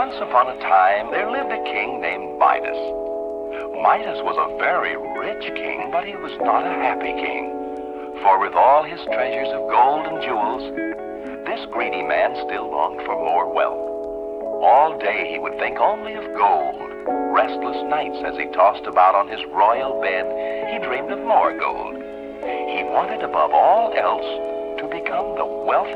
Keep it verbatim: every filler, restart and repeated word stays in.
Once upon a time, there lived a king named Midas. Midas was a very rich king, but he was not a happy king. For with all his treasures of gold and jewels, this greedy man still longed for more wealth. All day he would think only of gold. Restless nights as he tossed about on his royal bed, he dreamed of more gold. He wanted above all else to become the wealthiest